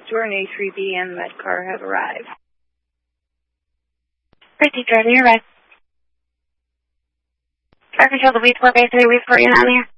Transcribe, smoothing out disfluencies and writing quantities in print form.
store and A3B and that car have arrived. Pretty driver, you're right. Fire control to Weedport, Bay 3, Weedport, you're not in here.